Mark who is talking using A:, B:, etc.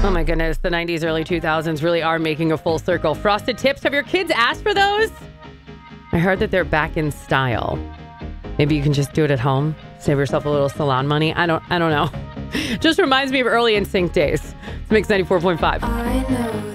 A: Oh my goodness, the 90s, early 2000s really are making a full circle. Frosted Tips, have your kids asked for those? I heard that they're back in style. Maybe you can just do it at home. Save yourself a little salon money. I don't know. Just reminds me of early NSYNC days. It's Mix 94.5.
B: I know